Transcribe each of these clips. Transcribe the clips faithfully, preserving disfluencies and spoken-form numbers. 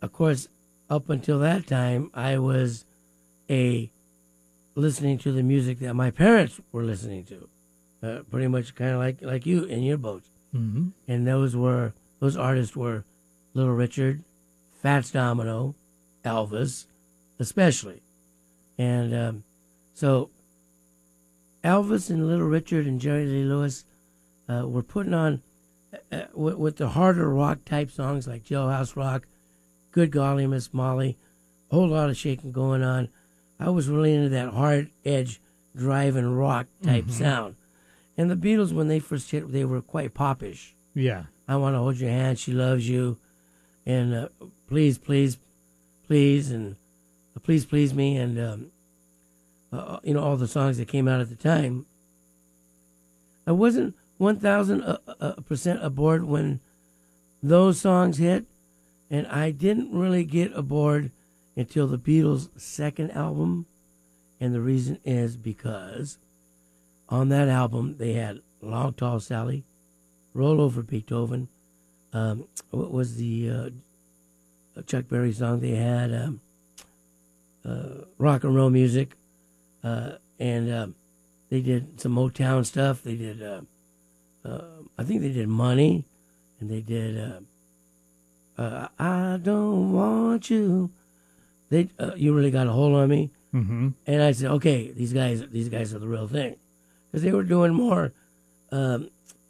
of course, up until that time, I was a listening to the music that my parents were listening to, uh, pretty much kind of like like you in your boat. Mm-hmm. And those were those artists were Little Richard, Fats Domino, Elvis, especially, and um, so Elvis and Little Richard and Jerry Lee Lewis uh, were putting on uh, with, with the harder rock type songs like Jailhouse Rock, Good Golly Miss Molly, a whole lot of shaking going on. I was really into that hard edge driving rock type Mm-hmm. sound. And the Beatles, when they first hit, they were quite popish. Yeah. I Want to Hold Your Hand, She Loves You, and uh, Please, Please, Please, and uh, Please, Please Me, and, um, uh, you know, all the songs that came out at the time. I wasn't one thousand percent aboard when those songs hit, and I didn't really get aboard until the Beatles' second album, and the reason is because on that album they had Long Tall Sally, Roll Over Beethoven, um, what was the uh, Chuck Berry song they had, um, uh, rock and roll music, uh, and um, they did some Motown stuff. They did, uh, uh, I think they did Money, and they did uh, uh, I Don't Want You. They, uh, you really got a hold on me, Mm-hmm. and I said, okay, these guys, these guys are the real thing, because they were doing more um,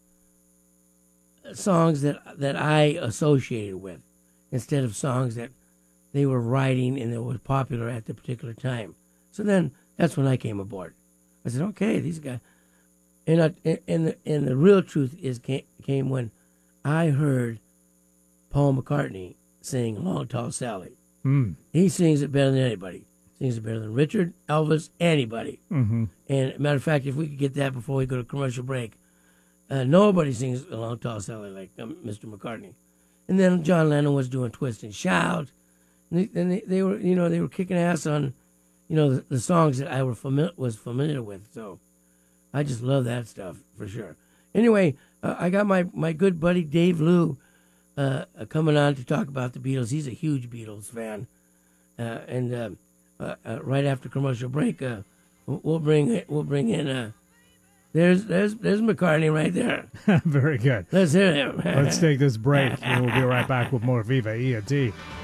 songs that that I associated with, instead of songs that they were writing and that was popular at the particular time. So then that's when I came aboard. I said, okay, these guys, and I, and the and the real truth is came, came when I heard Paul McCartney sing "Long Tall Sally." Mm. He sings it better than anybody. Sings it better than Richard, Elvis, anybody. Mm-hmm. And matter of fact, if we could get that before we go to commercial break, uh, nobody sings "A Long Tall Sally" like um, Mister McCartney. And then John Lennon was doing "Twist and Shout," and they, and they, they were, you know, they were kicking ass on, you know, the, the songs that I were familiar was familiar with. So I just love that stuff for sure. Anyway, uh, I got my my good buddy Dave Lou uh, coming on to talk about the Beatles. He's a huge Beatles fan, uh, and uh, uh, uh, right after commercial break, uh, we'll bring we'll bring in. Uh, there's there's there's McCartney right there. Very good. Let's hear him. Let's take this break, and we'll be right back with more Viva E and T.